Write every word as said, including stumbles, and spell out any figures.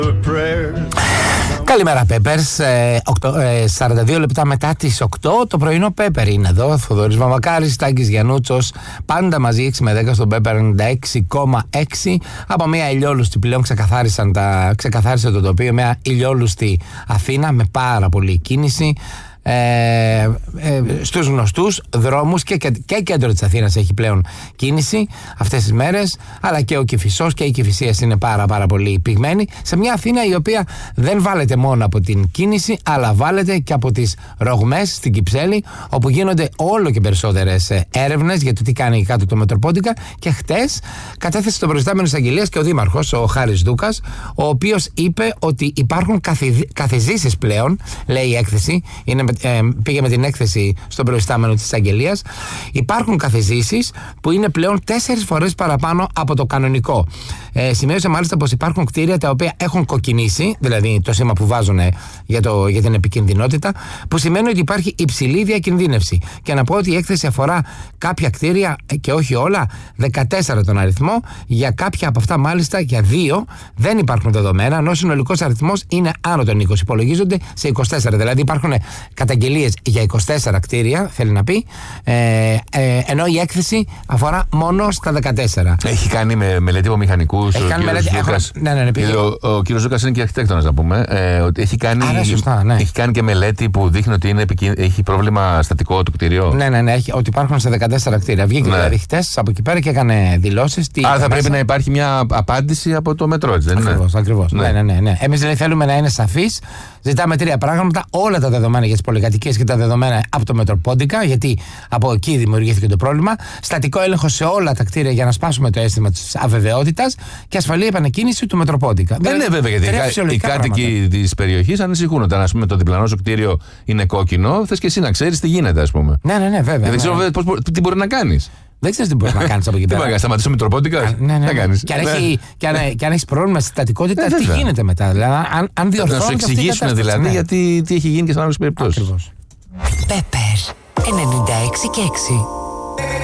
Καλημέρα Πέπερς, σαράντα δύο λεπτά μετά τις οκτώ το πρωινό Πέπερ είναι εδώ. Θοδωρής Μαμακάρης, Τάκης Γιαννούτσος, πάντα μαζί έξι με δέκα στον Πέπερ ενενήντα έξι κόμμα έξι. Από μια ηλιόλουστη πλέον ξεκαθάρισαν τα, ξεκαθάρισε το τοπίο, μια ηλιόλουστη Αθήνα με πάρα πολλή κίνηση. Ε, ε, στους γνωστούς δρόμους και, και, και κέντρο της Αθήνας έχει πλέον κίνηση αυτές τις μέρες, αλλά και ο Κηφισός και η Κηφισίας είναι πάρα πάρα πολύ πυγμένη σε μια Αθήνα η οποία δεν βάλεται μόνο από την κίνηση αλλά βάλεται και από τις ρογμές στην Κυψέλη, όπου γίνονται όλο και περισσότερες έρευνες για το τι κάνει κάτω το Μετροπόντικα. Και χτες κατέθεσε τον προϊστάμενο εισαγγελίας και ο δήμαρχος, ο Χάρης Δούκας, ο οποίος είπε ότι υπάρχουν καθιζήσεις πλέον, λέει η έκθεση, είναι Ε, πήγε με την έκθεση στον προϊστάμενο της εισαγγελίας. Υπάρχουν καθεζήσεις που είναι πλέον τέσσερις φορές παραπάνω από το κανονικό. Ε, σημείωσε μάλιστα πως υπάρχουν κτίρια τα οποία έχουν κοκκινήσει, δηλαδή το σήμα που βάζουν για, το, για την επικινδυνότητα, που σημαίνει ότι υπάρχει υψηλή διακινδύνευση. Και να πω ότι η έκθεση αφορά κάποια κτίρια και όχι όλα, δεκατέσσερα τον αριθμό. Για κάποια από αυτά, μάλιστα για δύο, δεν υπάρχουν δεδομένα, ενώ ο συνολικός αριθμός είναι άνω των είκοσι. Υπολογίζονται σε είκοσι τέσσερα. Δηλαδή υπάρχουν καταγγελίες για είκοσι τέσσερα κτίρια, θέλει να πει, ε, ε, ενώ η έκθεση αφορά μόνο στα δεκατέσσερα. Έχει κάνει με μελέτη από μηχανικούς. Έχει κάνει μελέτη. Έχω, ναι, ναι, ναι, ο ο κύριος Ζούκας είναι και αρχιτέκτονας, να πούμε. Ε, ότι έχει, κάνει, Άρα, σωστά, ναι. έχει κάνει και μελέτη που δείχνει ότι είναι επικίνδυ... έχει πρόβλημα στατικό το κτίριο. Ναι, ναι, ναι, έχει, ότι υπάρχουν σε δεκατέσσερα κτίρια. Βγήκε ναι. δηλαδή χτες από εκεί πέρα και έκανε δηλώσεις. Άρα θα πρέπει να υπάρχει μια απάντηση από το μετρό, έτσι δεν είναι? Ακριβώς, ακριβώς. Ναι. Ναι, ναι, ναι, ναι. Εμείς δηλαδή θέλουμε να είναι σαφείς. Ζητάμε τρία πράγματα. Όλα τα δεδομένα για τις πολυκατοικίες και τα δεδομένα από το Μετροπόντικα, γιατί από εκεί δημιουργήθηκε το πρόβλημα. Στατικό έλεγχο σε όλα τα κτίρια για να σπάσουμε το αίσθημα της αβεβαιότητας και ασφαλή επανεκκίνηση του Μετροπόντικα. Δεν είναι βέβαια, γιατί οι κάτοικοι της περιοχής ανησυχούν όταν, ας πούμε, το διπλανό σου κτίριο είναι κόκκινο. Θες και εσύ να ξέρεις τι γίνεται, ας πούμε. Ναι, ναι, ναι, βέβαια. Δεν ξέρω ναι. πώς, τι μπορεί να κάνεις. Δεν ξέρεις τι μπορείς να κάνεις από εκεί πέρα. Τι μπορεί να σταματήσω με Μετροπόντικα. Ναι, ναι. κάνεις. Και αν, έχει, και, αν, και αν έχεις πρόβλημα στη στατικότητα, τι γίνεται μετά. Δηλαδή, αν, αν διορθώνει. Να σου εξηγήσουν δηλαδή ναι. γιατί τι έχει γίνει και σε άλλες περιπτώσεις. Ακριβώς. Πέπερ ενενήντα έξι και έξι.